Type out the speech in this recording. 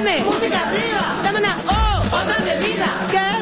Dame. Música arriba. Dame una O. Otra bebida. ¿Qué?